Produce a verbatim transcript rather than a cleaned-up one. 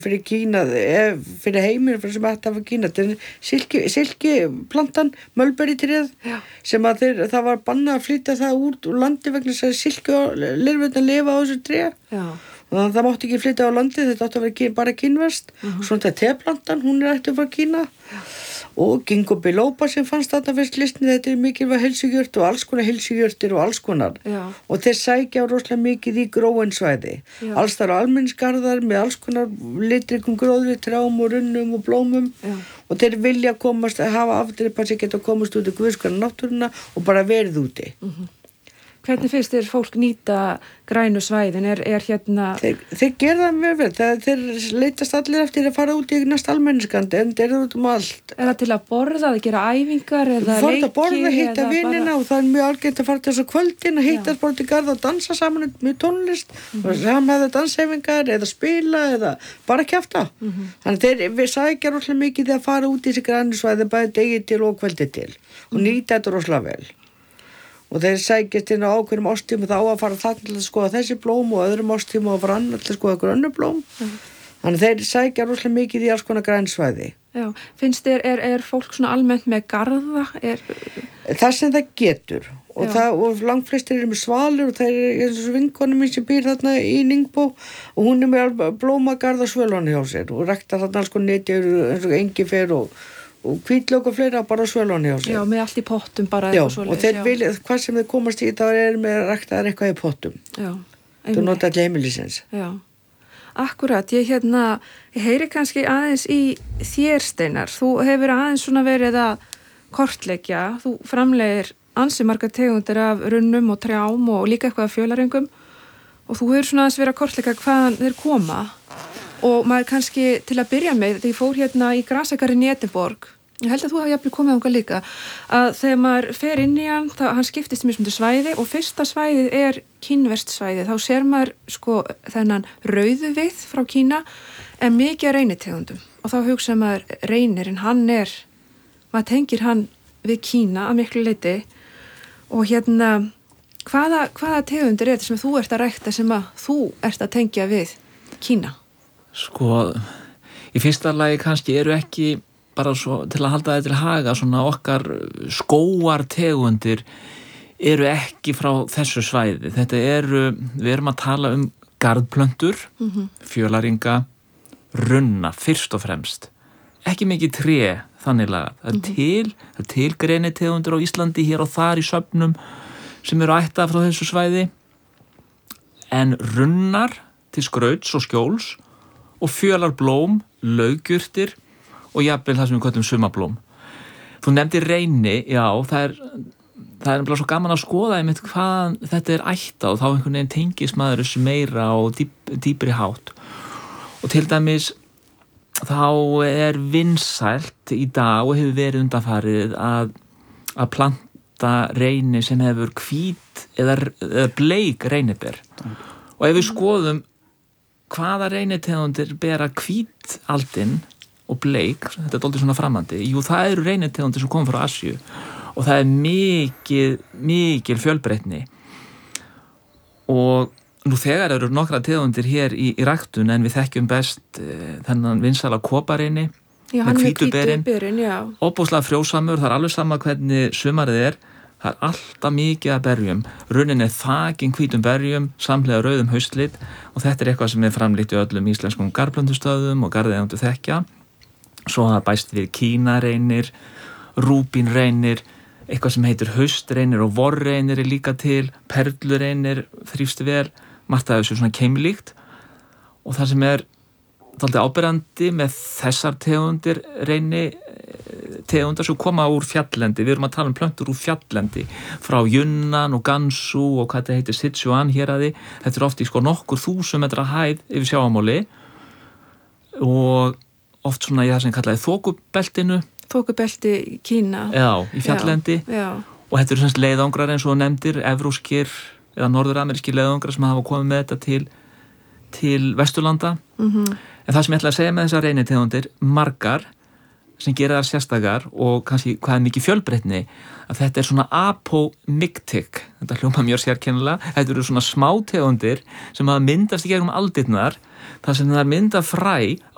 fyrir Kína, fyrir heiminn fyrir sem ætti að fyrir Kína, þetta er silki, silkiplantan, mölberítréð sem að þeir, það var bannað að flytja það úr, úr landi vegna þess að silki og lirfurnar lifa á þessu tré og þannig að það mátti ekki flytja á landi, þetta átti að vera bara kínverst uh-huh. Svona þetta teplantan, hún er ætti frá Kína og ginkgo biloba sem fannst þarna fyrst listni, þetta er mikilvæg heilsugjört og alls konar heilsugjörtir og alls konar Já. Og þeir sækja rosalega mikið í gróin svæði alls þar á almenningsgarðar með alls konar litrikum gróðri, trjám og runnum og blómum Já. Og þeir vilja komast að hafa afdripa sem geta komast út í guðskana náttúruna og bara verið úti uh-huh. Hvernig finnst þér fólk nýta grænu svæðin? Er, er hérna... Þeir, þeir gera það mjög vel. Það, þeir leitast allir eftir að fara út í næst almenniskandi en þeir eru út um allt. Er það til að borða, að gera æfingar eða leiki? Fórt að borða, hitta vinina bara... og það er mjög algengt að fara til þessu kvöldin að hitta bara til garð og dansa saman með tónlist mm-hmm. og saman með dansæfingar eða spila eða bara kjafta. Mm-hmm. Þannig þeir, við sækja rosalega mikið að fara út í þessi grænu svæði bæði degi til og kvöldi til og mm-hmm. nýta þetta rosalega vel. Og þeir sækjast inn á ákveðnum ástíma þá að fara það til að skoða þessi blóm og öðrum ástíma og fara annar til að skoða okkur önnur blóm. Mm. Þannig þeir sækja rosalega mikið í alls konar grænsvæði. Já, finnst þér, er, er fólk svona almennt með garða? Er... Það sem það getur. Og, það, og langflestir eru með svalur og það er eins og vinkonu mín sem býr þarna í Ningbó og hún er með blómagarð og svölvani hjá sér og ræktar þarna alls konar neti eins og engifer og og hvítlök og fleira bara á svölunni á sig. Já, með allt í pottum bara já, og þeir vilja, hvað sem þeir komast í þá er með að rækta eitthvað í pottum. Já. Þú nota allir heimilisins. Já. Akkurat, ég hérna, ég heyri kannski aðeins í þér Steinar. Þú hefur aðeins svona verið að kortleggja, þú framlegir ansi margar tegundir af runnum og trjám og líka eitthvað af fjölaröngum og þú hefur svona aðeins verið að kortleggja hvaðan þeir koma. Og maður kannski til að byrja með, þegar ég fór hérna í Grasagarðinn í Edinborg, ég held að þú hafi jafnvel komið ánga líka, að þegar maður fer inn í hann, þá hann skiptist mismunandi svæði og fyrsta svæðið er kínverskt svæði. Þá sér maður sko þennan rauðuvið frá Kína en mikið af reynitegundum og þá hugsa maður reynirinn, hann er, maður tengir hann við Kína að miklu leyti og hérna, hvaða, hvaða tegundir er þetta sem þú ert að rækta sem að þú ert að tengja við Kína? Sko, í fyrsta lagi kannski eru ekki bara svo til að halda þetta til haga svona okkar skóartegundir eru ekki frá þessu svæði. Þetta eru, við erum að tala um garðplöntur, mm-hmm. fjölaringa, runna fyrst og fremst. Ekki mikið tré þannig lagað. Það er mm-hmm. til, það er til greinitegundir á Íslandi hér og þar í söfnum sem eru ætta frá þessu svæði en runnar til skrauts og skjóls og fjölarblóm, laugjurtir og jafnvel það sem við köllum sumablóm. Þú nefndir reyni, já, það er, það er bara svo gaman að skoða einmitt hvað þetta er ætta og þá einhvern veginn tengist maður þessu meira og dýp, dýpri hátt. Og til dæmis þá er vinsælt í dag og hefur verið undanfarið að, að planta reyni sem hefur hvít eða, eða bleik reyniber. Og ef við skoðum hvaða reynitegundir bera hvítaldin og bleik, þetta er dálítið svona framandi, jú það eru reynitegundir sem kom frá Asíu og það er mikið, mikil fjölbreytni og nú þegar eru nokkra tegundir hér í, í ræktun en við þekkjum best e, þennan vinsæla kopareyni með hvítuberin, óbúslega frjósamur, það er alveg sama hvernig sumarið er. Það er alltaf mikið að berjum. Runnin er þakin hvítum berjum, samhliða rauðum haustlit og þetta er eitthvað sem er framlíkt í öllum íslenskum garðplöntustöðum og garðeigendur þekkja. Svo það bæst við kínareynir, rúbínreynir, eitthvað sem heitir haustreynir og vorreynir er líka til, perlureynir þrífst vel, margt af þessu svona keimlíkt og það sem er dálítið áberandi með þessar tegundir reyni tegundar sem koma úr fjalllendi, við erum að tala um plöntur úr fjalllendi frá Yunnan og Gansu og hvað þetta heitir Sichuan héraði, þetta er oft í sko nokkur þúsund metra hæð yfir sjávarmáli og oft svona í það sem kallaði þokubeltinu Þokubelti Kína já, í fjalllendi já, já. Og þetta eru semst leiðangrar eins og nefndir evróskir eða norðuramerískir leiðangrar sem hafa komið með þetta til til Vesturlanda mm-hmm. en það sem ég ætla að segja með þessar reynitegundir margar sem gera það sérstakar og kannski hvað er mikið fjölbreytni að þetta er svona apomictic þetta hljóma mjög sérkennilega þetta eru svona smátegundir sem hafa myndast í gegnum aldirnar þar sem það er mynda fræ